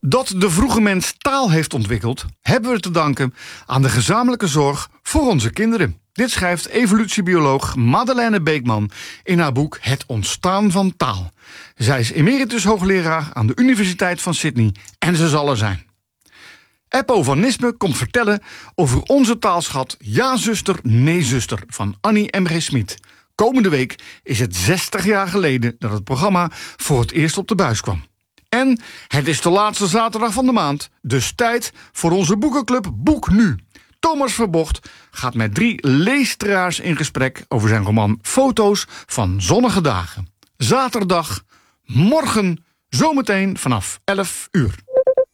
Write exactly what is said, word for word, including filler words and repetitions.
Dat de vroege mens taal heeft ontwikkeld, hebben we te danken aan de gezamenlijke zorg voor onze kinderen. Dit schrijft evolutiebioloog Madeleine Beekman in haar boek Het ontstaan van taal. Zij is emeritus hoogleraar aan de Universiteit van Sydney en ze zal er zijn. Eppo van Nisme komt vertellen over onze taalschat Ja zuster, nee zuster van Annie M G Smit. Komende week is het zestig jaar geleden dat het programma voor het eerst op de buis kwam. En het is de laatste zaterdag van de maand, dus tijd voor onze boekenclub Boek Nu. Thomas Verbocht gaat met drie leestraars in gesprek over zijn roman Foto's van zonnige dagen. Zaterdag, morgen, zometeen vanaf elf uur.